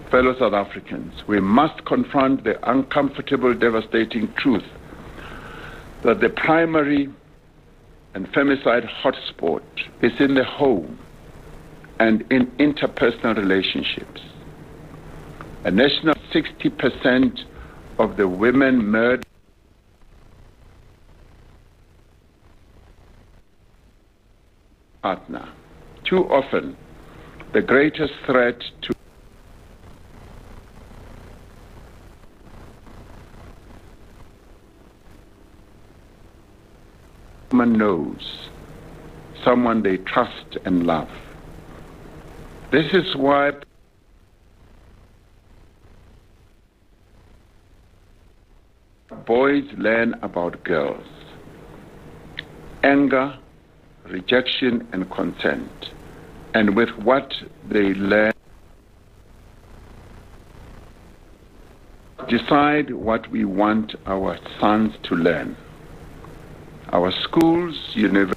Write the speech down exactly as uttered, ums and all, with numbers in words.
Fellow South Africans, we must confront the uncomfortable, devastating truth that the primary and femicide hotspot is in the home and in interpersonal relationships. A national sixty percent of the women murdered partner. Too often, the greatest threat to woman knows someone they trust and love. This is why boys learn about girls. Anger, rejection, and consent. And with what they learn, decide what we want our sons to learn. Our schools, universities,